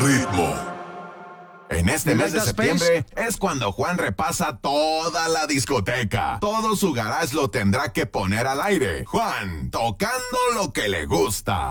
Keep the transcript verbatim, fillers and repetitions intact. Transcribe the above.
ritmo. En este mes de Delta septiembre es cuando Juan repasa toda la discoteca. Todo su garage lo tendrá que poner al aire. Juan, tocando lo que le gusta.